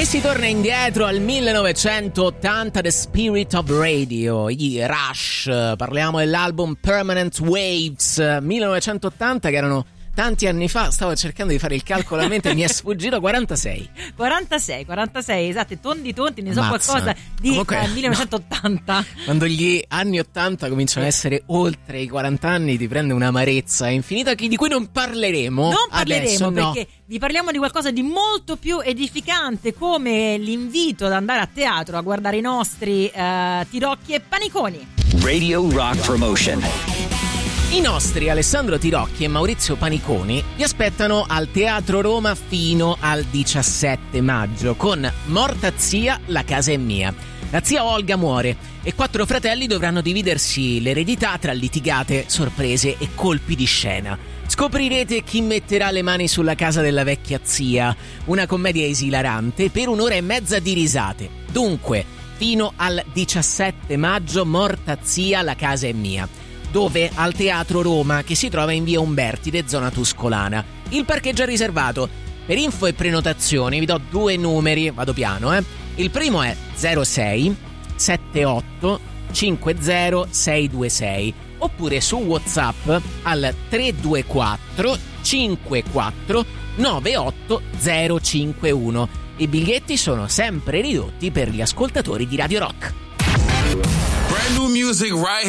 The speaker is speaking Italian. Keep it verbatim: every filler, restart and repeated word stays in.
E si torna indietro al millenovecentottanta, The Spirit of Radio, i Rush. Parliamo dell'album Permanent Waves, millenovecentottanta, che erano tanti anni fa. Stavo cercando di fare il calcolo a mente e mi è sfuggito. quarantasei quarantasei, quarantasei, esatto, tondi tondi, ne so Mazza. qualcosa di Comunque, eh, millenovecentottanta. No. Quando gli anni ottanta cominciano a essere oltre i quaranta anni ti prende un'amarezza infinita di cui non parleremo. Non parleremo adesso, no. perché vi parliamo di qualcosa di molto più edificante, come l'invito ad andare a teatro a guardare i nostri uh, Tirocchi e Paniconi. Radio Rock Promotion. I nostri Alessandro Tirocchi e Maurizio Paniconi vi aspettano al Teatro Roma fino al diciassette maggio con Morta zia, la casa è mia. La zia Olga muore e quattro fratelli dovranno dividersi l'eredità tra litigate, sorprese e colpi di scena. Scoprirete chi metterà le mani sulla casa della vecchia zia, una commedia esilarante per un'ora e mezza di risate. Dunque, fino al diciassette maggio, Morta zia, la casa è mia. Dove? Al Teatro Roma, che si trova in via Umbertide, zona Tuscolana. Il parcheggio è riservato. Per info e prenotazioni vi do due numeri, vado piano, eh. Il primo è zero sei settantotto cinquanta sei ventisei, oppure su WhatsApp al tre due quattro cinque quattro nove otto zero cinque uno. I biglietti sono sempre ridotti per gli ascoltatori di Radio Rock. Brand new music right